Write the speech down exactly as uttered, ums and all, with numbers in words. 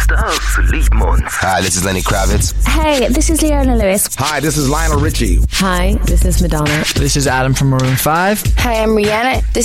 Beste Sleepmond. Hi, this is Lenny Kravitz. Hey, this is Leona Lewis. Hi, this is Lionel Richie. Hi, this is Madonna. This is Adam from Maroon five. Hi, I'm Rihanna. This